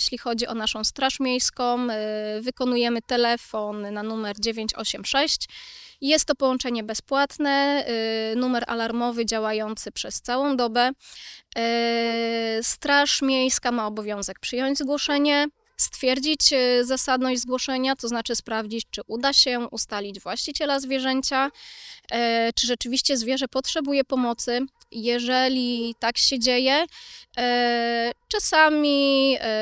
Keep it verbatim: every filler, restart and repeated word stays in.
jeśli chodzi o naszą Straż Miejską, wykonujemy telefon na numer dziewięć osiem sześć. Jest to połączenie bezpłatne, numer alarmowy działający przez całą dobę. Straż Miejska ma obowiązek przyjąć zgłoszenie, stwierdzić zasadność zgłoszenia, to znaczy sprawdzić, czy uda się ustalić właściciela zwierzęcia, czy rzeczywiście zwierzę potrzebuje pomocy. Jeżeli tak się dzieje, czasami